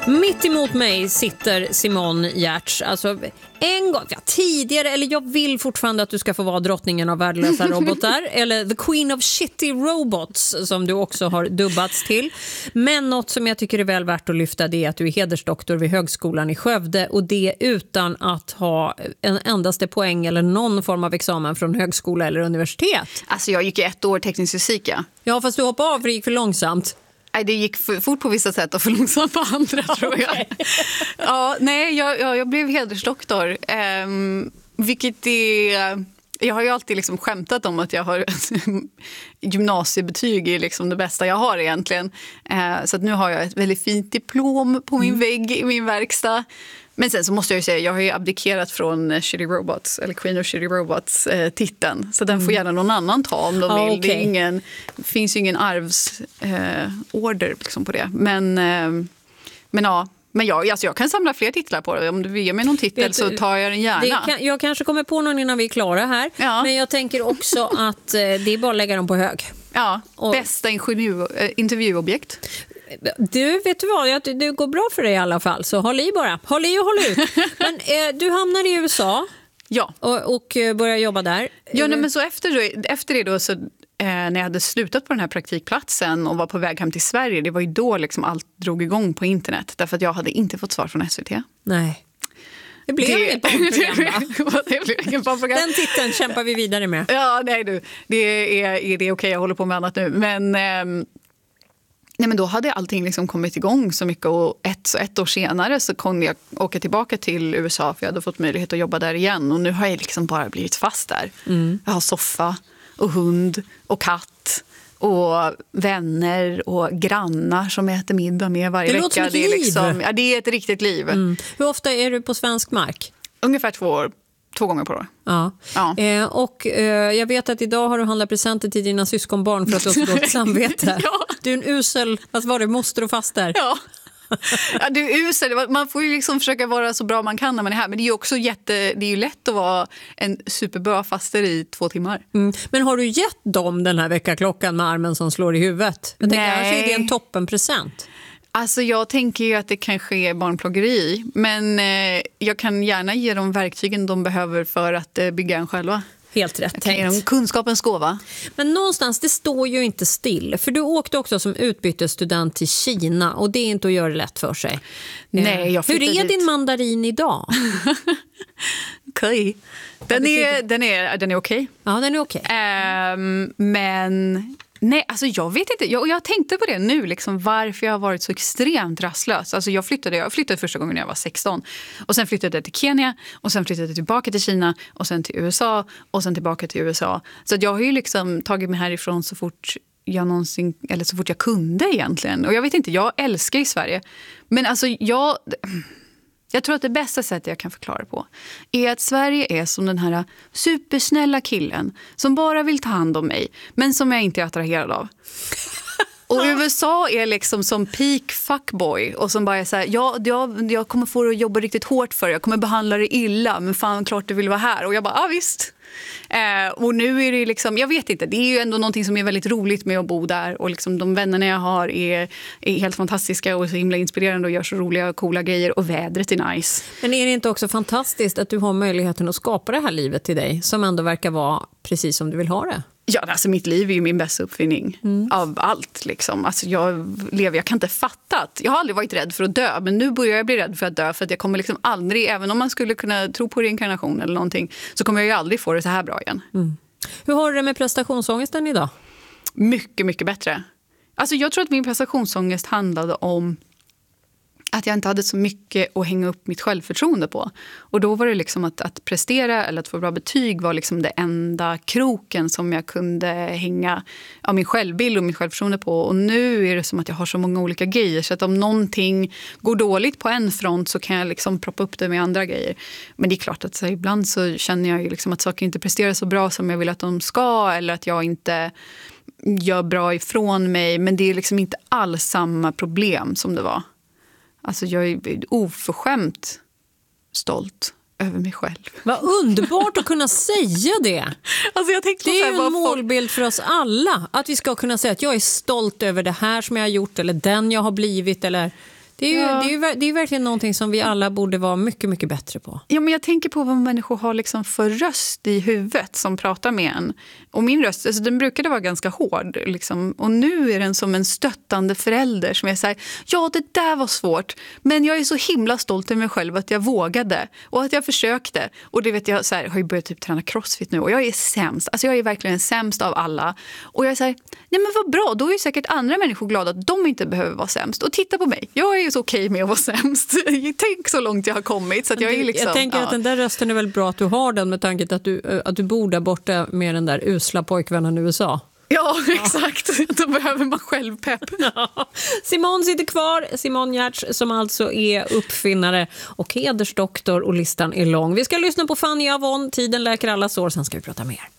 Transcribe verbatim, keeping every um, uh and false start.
Mitt emot mig sitter Simone Giertz. Alltså en gång, ja, tidigare, eller jag vill fortfarande att du ska få vara drottningen av värdelösa robotar eller the queen of shitty robots som du också har dubbats till. Men något som jag tycker är väl värt att lyfta, det är att du är hedersdoktor vid högskolan i Skövde, och det utan att ha en endaste poäng eller någon form av examen från högskola eller universitet. Alltså jag gick i ett år teknisk fysik, ja. Ja, fast du hoppade av för det gick för långsamt. Nej, det gick för fort på vissa sätt och för långsamt på andra, tror jag. Okay. Ja, nej, jag, jag, jag blev hedersdoktor. Um, vilket är... Jag har ju alltid liksom skämtat om att jag har gymnasiebetyg är liksom det bästa jag har egentligen. Uh, så att nu har jag ett väldigt fint diplom på min mm. vägg i min verkstad. Men sen så måste jag ju säga, jag har ju abdikerat från Shitty Robots, eller Queen of Shitty Robots eh, titeln. Så den får gärna någon annan ta om de ah, vill. Okay. Det, är ingen, det finns ju ingen arvsorder eh, liksom på det. Men, eh, men ja, men jag, alltså jag kan samla fler titlar på det. Om du vill ge mig någon titel du, så tar jag den gärna. Kan, jag kanske kommer på någon innan vi är klara här. Ja. Men jag tänker också att eh, det är bara att lägga dem på hög. Ja, och, bästa intervju, eh, intervjuobjekt. Du, vet du vad? Det, det går bra för dig i alla fall. Så håll i bara. Håll i och håll ut. Men eh, du hamnade i U S A. Ja. Och, och började jobba där. Ja, nej, men så efter, efter det då så... när jag hade slutat på den här praktikplatsen och var på väg hem till Sverige, det var ju då liksom allt drog igång på internet. Därför att jag hade inte fått svar från S V T. Nej. Det blev det, inget barnprogram, va? Det blev inget barnprogram. Den titeln kämpar vi vidare med. Ja, nej du. Det är, är det okej, jag håller på med annat nu. Men, eh, nej, men då hade allting liksom kommit igång så mycket. Och ett, så ett år senare så kunde jag åka tillbaka till U S A, för jag hade fått möjlighet att jobba där igen. Och nu har jag liksom bara blivit fast där. Mm. Jag har soffa och hund och katt och vänner och grannar som äter middag med varje det vecka. Låter som ett det är liv. liksom, ja, det är ett riktigt liv. Mm. Hur ofta är du på svensk mark? Ungefär två år. Två gånger på år. Ja. Ja. Eh, och eh, jag vet att idag har du handlat presenter till dina syskonbarn för att du har så gott samvete. Ja. Ja. Du är en usel, vad var det, moster och faster? Ja. Ja, du är usel. Man får ju liksom försöka vara så bra man kan när man är här. Men det är ju också jätte, det är ju lätt att vara en superbra faster i två timmar. Mm. Men har du gett dem den här veckaklockan med armen som slår i huvudet? Jag tänker, annars är det en toppenpresent. Alltså jag tänker ju att det kanske är barnplågeri. Men eh, jag kan gärna ge dem verktygen de behöver för att eh, bygga en själva. Helt rätt tänkt. Ge dem kunskapens gåva. Men någonstans, det står ju inte still. För du åkte också som utbytesstudent till Kina, och det är inte att göra det lätt för sig. Nej, jag Hur är dit. din mandarin idag? Okej. Den är, den är, den är okej. Ja, den är okej. Um, men... Nej, alltså jag vet inte. Jag, jag tänkte på det nu, liksom, varför jag har varit så extremt rastlös. Alltså jag flyttade, jag flyttade första gången när jag var sexton. Och sen flyttade jag till Kenya. Och sen flyttade jag tillbaka till Kina. Och sen till U S A. Och sen tillbaka till U S A. Så att jag har ju liksom tagit mig härifrån så fort jag någonsin, eller så fort jag kunde egentligen. Och jag vet inte, jag älskar i Sverige. Men alltså jag... Jag tror att det bästa sättet jag kan förklara på är att Sverige är som den här supersnälla killen som bara vill ta hand om mig, men som jag inte är attraherad av. Och U S A är liksom som peak fuckboy och som bara är så här, ja, jag, jag kommer få att jobba riktigt hårt för det. Jag kommer behandla det illa, men fan klart du vill vara här. Och jag bara, ja ah, visst. Eh, och nu är det liksom, jag vet inte, det är ju ändå någonting som är väldigt roligt med att bo där. Och liksom de vännerna jag har är, är helt fantastiska och så himla inspirerande och gör så roliga och coola grejer. Och vädret är nice. Men är det inte också fantastiskt att du har möjligheten att skapa det här livet till dig, som ändå verkar vara precis som du vill ha det? Ja, alltså mitt liv är ju min bästa uppfinning mm. av allt. Liksom. Alltså jag lever, jag kan inte fatta att, jag har aldrig varit rädd för att dö, men nu börjar jag bli rädd för att dö, för att jag kommer liksom aldrig, även om man skulle kunna tro på reinkarnation eller någonting, så kommer jag ju aldrig få det så här bra igen. Mm. Hur har du det med prestationsångesten idag? Mycket, mycket bättre. Alltså jag tror att min prestationsångest handlade om att jag inte hade så mycket att hänga upp mitt självförtroende på. Och då var det liksom att, att prestera eller att få bra betyg var liksom det enda kroken som jag kunde hänga av min självbild och mitt självförtroende på. Och nu är det som att jag har så många olika grejer, så att om någonting går dåligt på en front så kan jag liksom proppa upp det med andra grejer. Men det är klart att så här, ibland så känner jag ju liksom att saker inte presterar så bra som jag vill att de ska, eller att jag inte gör bra ifrån mig. Men det är liksom inte alls samma problem som det var. Alltså jag är oförskämt stolt över mig själv. Vad underbart att kunna säga det. Alltså jag tänkte det är ju en folk... målbild för oss alla. Att vi ska kunna säga att jag är stolt över det här som jag har gjort, eller den jag har blivit. Eller... Det är ju, Ja. det är ju, ver- det är ju verkligen någonting som vi alla borde vara mycket, mycket bättre på. Ja, men jag tänker på vad människor har liksom för röst i huvudet som pratar med en. Och min röst, alltså, den brukade vara ganska hård. Liksom. Och nu är den som en stöttande förälder som är så här, ja det där var svårt. Men jag är så himla stolt över mig själv att jag vågade. Och att jag försökte. Och det vet jag, så här, har ju börjat typ träna crossfit nu. Och jag är sämst. Alltså jag är verkligen sämst av alla. Och jag är så här, nej men vad bra. Då är ju säkert andra människor glada att de inte behöver vara sämst. Och titta på mig. Jag är ju så okej med att vara sämst. Tänk så långt jag har kommit. Så att jag, är liksom, jag tänker ja. att den där rösten är väl bra att du har den med tanke på att du, att du bor där borta med den där usla pojkvännen i U S A. Ja, exakt. Då behöver man själv pepp. Simon sitter kvar, Simon Giertz som alltså är uppfinnare och hedersdoktor och listan är lång. Vi ska lyssna på Fanny Avon, Tiden läker alla sår, sen ska vi prata mer.